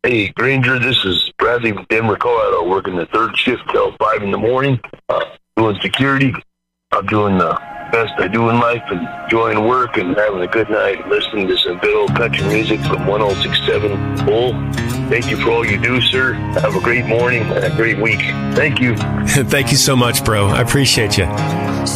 Hey, Granger, this is Bradley from Denver, Colorado, working the third shift till 5 in the morning, doing security. I'm doing the best I do in life and enjoying work and having a good night, listening to some good old country music from 106.7 Bull. Thank you for all you do, sir. Have a great morning and a great week. Thank you. Thank you so much, bro. I appreciate you.